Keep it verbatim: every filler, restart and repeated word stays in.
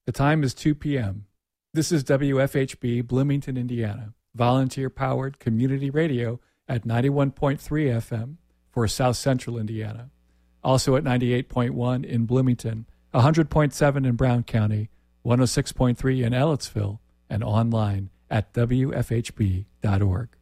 The time is two p.m. This is W F H B Bloomington, Indiana, volunteer-powered community radio at ninety-one point three F M for South Central Indiana. Also at ninety-eight point one in Bloomington, one hundred point seven in Brown County, one oh six point three in Ellettsville, and online at W F H B dot org.